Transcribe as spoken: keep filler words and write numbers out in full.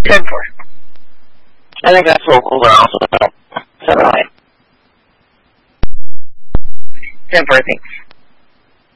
ten four. I think that's what we're also about. seven nine. ten four, I think.